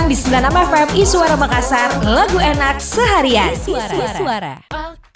datang di 96 FM Isuara Makassar, lagu enak seharian. Suara.